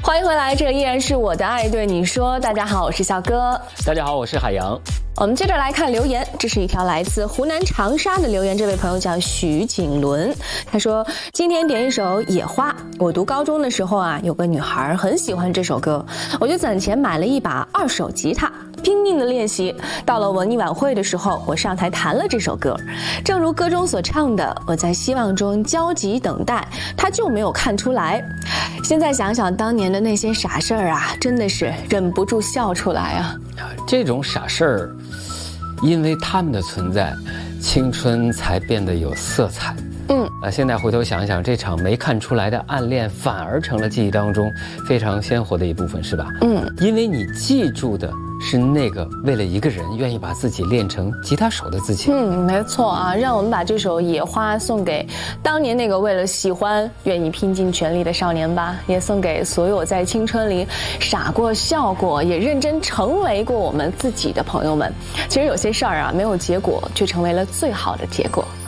欢迎回来，这依然是我的爱对你说。大家好，我是小哥。 大家好，我是海洋。 我们接着来看留言，这是一条来自湖南长沙的留言，这位朋友叫许景伦，他说今天点一首《野花》。我读高中的时候啊，有个女孩很喜欢这首歌，我就攒钱买了一把2手吉他，拼命的练习。到了文艺晚会的时候，我上台弹了这首歌。正如歌中所唱的，我在希望中焦急等待，他就没有看出来。现在想想当年的那些傻事儿啊，真的是忍不住笑出来啊。 这种傻事儿，因为他们的存在，青春才变得有色彩。现在回头想想，这场没看出来的暗恋，反而成了记忆当中非常鲜活的一部分，是吧？因为你记住的是那个为了一个人愿意把自己练成吉他手的自己。 没错啊，让我们把这首《野花》送给当年那个为了喜欢愿意拼尽全力的少年吧，也送给所有在青春里傻过、笑过，也认真成为过我们自己的朋友们。其实有些事儿啊，没有结果，却成为了最好的结果。